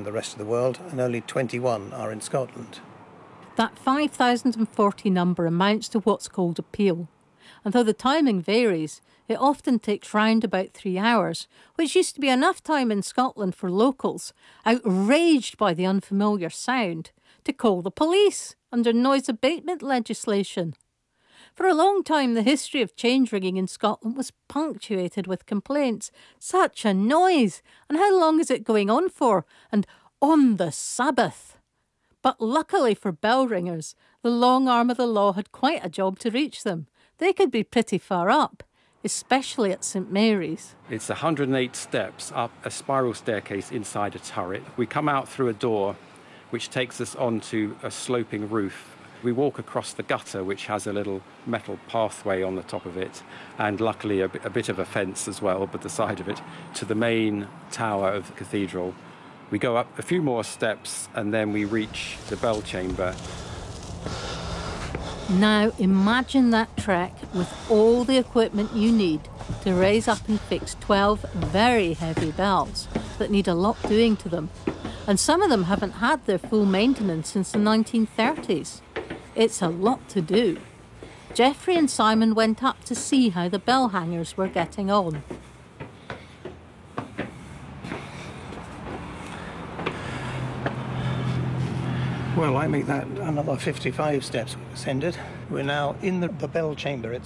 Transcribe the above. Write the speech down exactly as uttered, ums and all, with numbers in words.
the rest of the world, and only twenty-one are in Scotland. That five thousand forty number amounts to what's called a peal. And though the timing varies, it often takes round about three hours, which used to be enough time in Scotland for locals, outraged by the unfamiliar sound, to call the police under noise abatement legislation. For a long time, the history of change ringing in Scotland was punctuated with complaints. Such a noise! And how long is it going on for? And on the Sabbath! But luckily for bell ringers, the long arm of the law had quite a job to reach them. They could be pretty far up, especially at St Mary's. It's one hundred eight steps up a spiral staircase inside a turret. We come out through a door which takes us onto a sloping roof. We walk across the gutter, which has a little metal pathway on the top of it, and luckily a, b- a bit of a fence as well, but the side of it, to the main tower of the cathedral. We go up a few more steps and then we reach the bell chamber. Now imagine that trek with all the equipment you need to raise up and fix twelve very heavy bells that need a lot doing to them. And some of them haven't had their full maintenance since the nineteen thirties. It's a lot to do. Geoffrey and Simon went up to see how the bell hangers were getting on. Well, I make that another fifty-five steps we've ascended. We're now in the, the bell chamber. It's